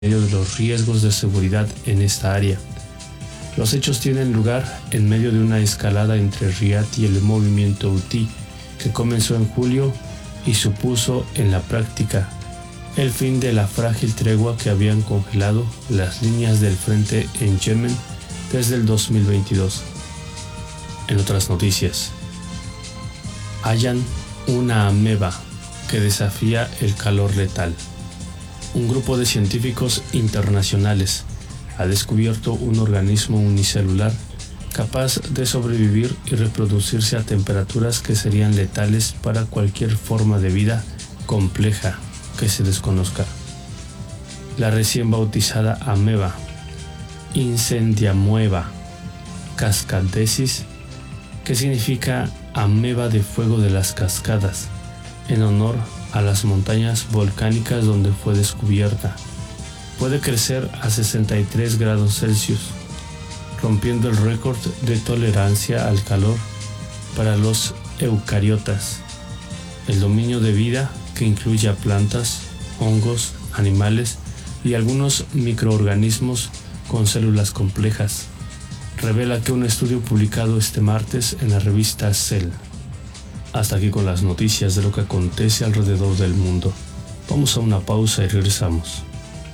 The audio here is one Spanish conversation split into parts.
medio de los riesgos de seguridad en esta área. Los hechos tienen lugar en medio de una escalada entre Riad y el movimiento Houthi, que comenzó en julio y supuso en la práctica el fin de la frágil tregua que habían congelado las líneas del frente en Yemen desde el 2022. En otras noticias, hallan una ameba que desafía el calor letal. Un grupo de científicos internacionales ha descubierto un organismo unicelular capaz de sobrevivir y reproducirse a temperaturas que serían letales para cualquier forma de vida compleja que se desconozca. La recién bautizada ameba Incendiamoeba cascadensis, que significa ameba de fuego de las cascadas, en honor a las montañas volcánicas donde fue descubierta, puede crecer a 63 grados Celsius, rompiendo el récord de tolerancia al calor para los eucariotas. El dominio de vida, que incluye a plantas, hongos, animales y algunos microorganismos con células complejas, revela que un estudio publicado este martes en la revista Cell. Hasta aquí con las noticias de lo que acontece alrededor del mundo. Vamos a una pausa y regresamos.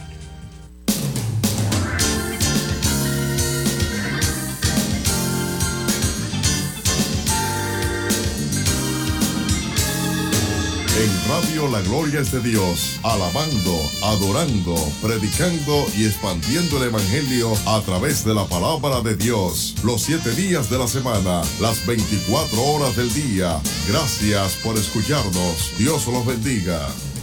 En Radio La Gloria es de Dios, alabando, adorando, predicando y expandiendo el Evangelio a través de la palabra de Dios, los 7 días de la semana, las 24 horas del día. Gracias por escucharnos. Dios los bendiga.